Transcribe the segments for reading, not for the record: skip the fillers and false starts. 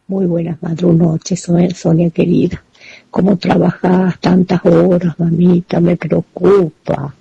Muy buenas noches, Sonia querida. ¿Cómo trabajás tantas horas, mamita? Me preocupa.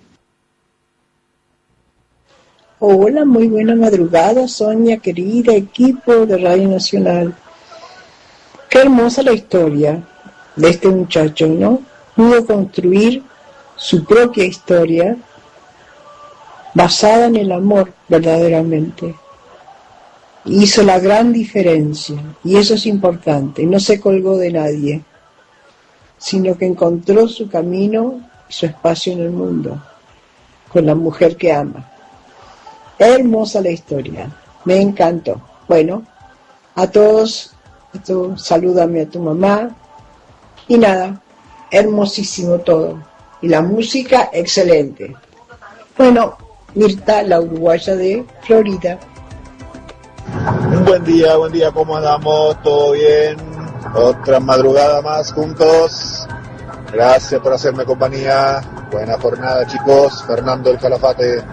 Hola, muy buena madrugada, Sonia querida, equipo de Radio Nacional. Qué hermosa la historia de este muchacho, ¿no? Pudo construir su propia historia basada en el amor, verdaderamente. Hizo la gran diferencia, y eso es importante. No se colgó de nadie, sino que encontró su camino y su espacio en el mundo, con la mujer que ama. Hermosa la historia, me encantó. Bueno, a todos, salúdame a tu mamá, y nada, hermosísimo todo. Y la música, excelente. Bueno, Mirta, la uruguaya de Florida. Buen día, ¿cómo andamos? ¿Todo bien? Otra madrugada más juntos. Gracias por hacerme compañía. Buena jornada, chicos. Fernando el Calafate.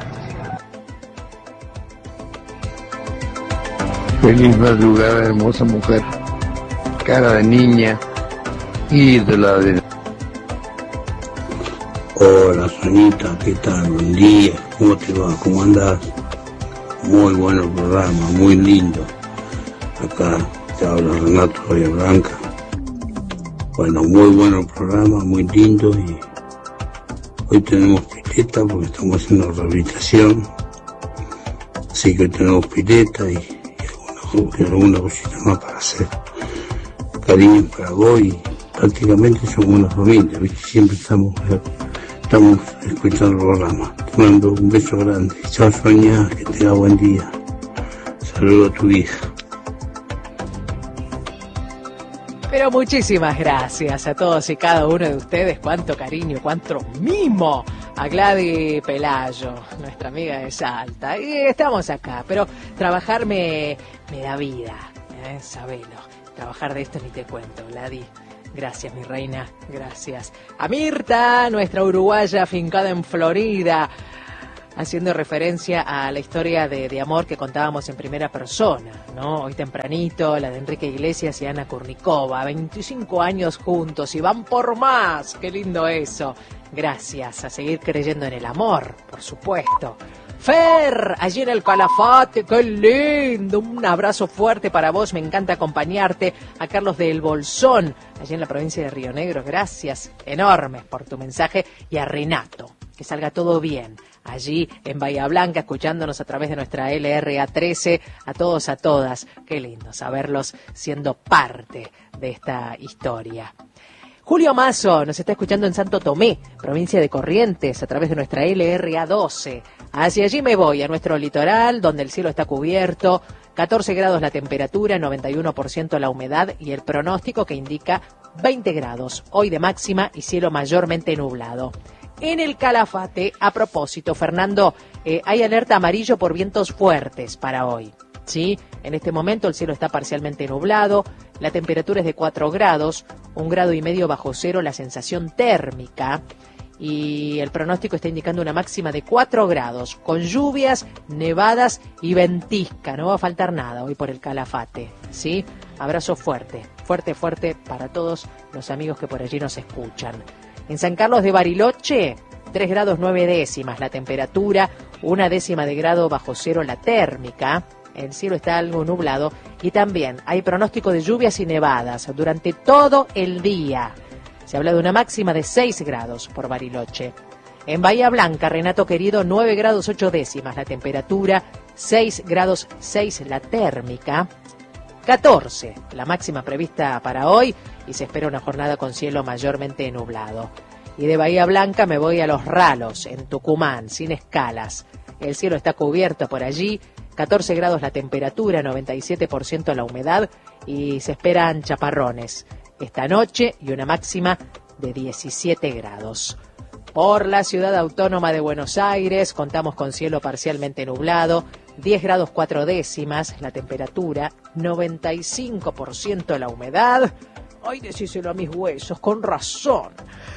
Feliz madrugada, hermosa mujer. Cara de niña. Ídola de... Hola, Sonita, ¿qué tal? Buen día. ¿Cómo te va? ¿Cómo andás? Muy bueno el programa, muy lindo. Acá te habla Renato Bahía Blanca. Bueno, muy bueno el programa, muy lindo. Y hoy tenemos pileta porque estamos haciendo rehabilitación. Así que hoy tenemos pileta y alguna cosita más para hacer. Cariño para vos y prácticamente somos una familia, ¿viste? Siempre estamos escuchando el programa. Te mando un beso grande. Chao, Sonia, que tenga buen día. Saludo a tu hija. Pero muchísimas gracias a todos y cada uno de ustedes. Cuánto cariño, cuánto mimo a Gladys Pelayo, nuestra amiga de Salta. Y estamos acá, pero trabajar me da vida, sabelo. Trabajar de esto ni te cuento, Gladys. Gracias, mi reina, gracias. A Mirta, nuestra uruguaya afincada en Florida, haciendo referencia a la historia de amor que contábamos en primera persona, ¿no? Hoy tempranito, la de Enrique Iglesias y Ana Kurnikova, 25 años juntos y van por más, qué lindo eso. Gracias, a seguir creyendo en el amor, por supuesto. Fer, allí en el Calafate, qué lindo, un abrazo fuerte para vos, me encanta acompañarte. A Carlos del Bolsón, allí en la provincia de Río Negro, gracias enormes por tu mensaje. Y a Renato, que salga todo bien, allí en Bahía Blanca, escuchándonos a través de nuestra LRA 13, a todos, a todas, qué lindo saberlos siendo parte de esta historia. Julio Mazo nos está escuchando en Santo Tomé, provincia de Corrientes, a través de nuestra LRA 12. Hacia allí me voy, a nuestro litoral, donde el cielo está cubierto, 14 grados la temperatura, 91% la humedad y el pronóstico que indica 20 grados, hoy de máxima y cielo mayormente nublado. En el Calafate, a propósito, Fernando, hay alerta amarillo por vientos fuertes para hoy. ¿Sí? En este momento el cielo está parcialmente nublado, la temperatura es de 4 grados, 1,5 grados bajo cero la sensación térmica y el pronóstico está indicando una máxima de 4 grados, con lluvias, nevadas y ventisca. No va a faltar nada hoy por el Calafate, ¿sí? Abrazo fuerte, fuerte, fuerte para todos los amigos que por allí nos escuchan. En San Carlos de Bariloche, 3 grados 9 décimas la temperatura, 1,1 grado bajo cero la térmica. El cielo está algo nublado y también hay pronóstico de lluvias y nevadas durante todo el día. Se habla de una máxima de 6 grados por Bariloche. En Bahía Blanca, Renato querido, 9 grados 8 décimas la temperatura, 6 grados 6 la térmica, 14 la máxima prevista para hoy y se espera una jornada con cielo mayormente nublado. Y de Bahía Blanca me voy a Los Ralos, en Tucumán, sin escalas. El cielo está cubierto por allí, 14 grados la temperatura, 97% la humedad y se esperan chaparrones esta noche y una máxima de 17 grados. Por la ciudad autónoma de Buenos Aires contamos con cielo parcialmente nublado, 10 grados 4 décimas la temperatura, 95% la humedad. Ay, decíselo a mis huesos, con razón.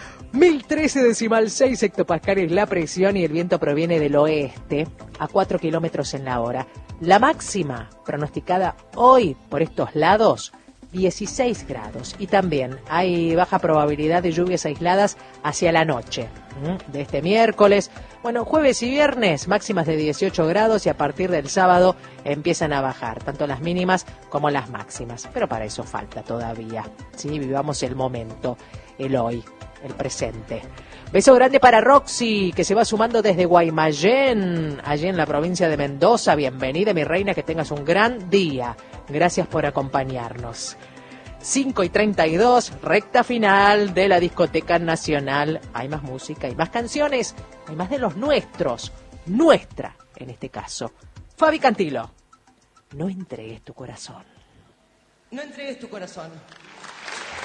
1013,6 hectopascales la presión y el viento proviene del oeste a 4 kilómetros en la hora. La máxima pronosticada hoy por estos lados, 16 grados. Y también hay baja probabilidad de lluvias aisladas hacia la noche de este miércoles. Bueno, jueves y viernes máximas de 18 grados y a partir del sábado empiezan a bajar, tanto las mínimas como las máximas. Pero para eso falta todavía. ¿Sí? Vivamos el momento, el hoy, el presente. Beso grande para Roxy, que se va sumando desde Guaymallén, allí en la provincia de Mendoza. Bienvenida, mi reina, que tengas un gran día. Gracias por acompañarnos. 5:32, recta final de la Discoteca Nacional. Hay más música, hay más canciones, hay más de los nuestros. Nuestra, en este caso. Fabi Cantilo, no entregues tu corazón. No entregues tu corazón.